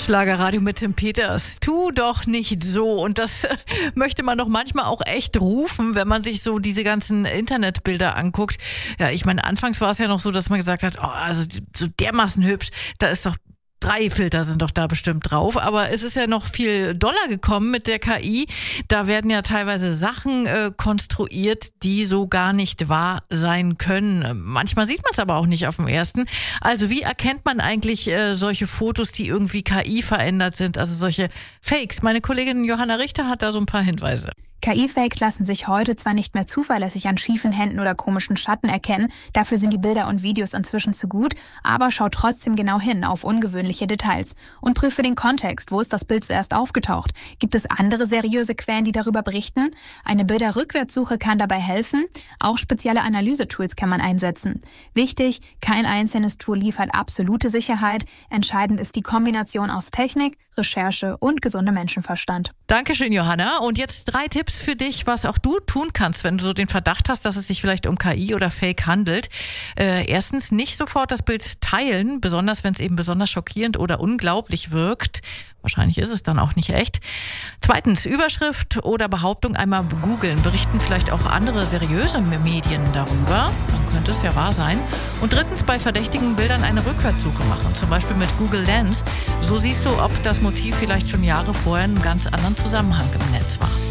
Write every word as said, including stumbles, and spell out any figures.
Schlagerradio mit Tim Peters. Tu doch nicht so. Und das äh, möchte man doch manchmal auch echt rufen, wenn man sich so diese ganzen Internetbilder anguckt. Ja, ich meine, anfangs war es ja noch so, dass man gesagt hat, oh, also so dermaßen hübsch, da ist doch Drei Filter sind doch da bestimmt drauf, aber es ist ja noch viel doller gekommen mit der K I. Da werden ja teilweise Sachen äh, konstruiert, die so gar nicht wahr sein können. Manchmal sieht man es aber auch nicht auf dem ersten. Also wie erkennt man eigentlich äh, solche Fotos, die irgendwie K I verändert sind, also solche Fakes? Meine Kollegin Johanna Richter hat da so ein paar Hinweise. K I-Fakes lassen sich heute zwar nicht mehr zuverlässig an schiefen Händen oder komischen Schatten erkennen, dafür sind die Bilder und Videos inzwischen zu gut, aber schau trotzdem genau hin auf ungewöhnliche Details und prüfe den Kontext, wo ist das Bild zuerst aufgetaucht. Gibt es andere seriöse Quellen, die darüber berichten? Eine Bilderrückwärtssuche kann dabei helfen, auch spezielle Analysetools kann man einsetzen. Wichtig, kein einzelnes Tool liefert absolute Sicherheit, entscheidend ist die Kombination aus Technik, Recherche und gesundem Menschenverstand. Dankeschön, Johanna. Und jetzt drei Tipps für dich, was auch du tun kannst, wenn du so den Verdacht hast, dass es sich vielleicht um K I oder Fake handelt. Äh, erstens, nicht sofort das Bild teilen, besonders wenn es eben besonders schockierend oder unglaublich wirkt. Wahrscheinlich ist es dann auch nicht echt. Zweitens, Überschrift oder Behauptung einmal googeln. Berichten vielleicht auch andere seriöse Medien darüber. Dann könnte es ja wahr sein. Und drittens, bei verdächtigen Bildern eine Rückwärtssuche machen. Zum Beispiel mit Google Lens. So siehst du, ob das Motiv vielleicht schon Jahre vorher in einem ganz anderen Zusammenhang im Netz war.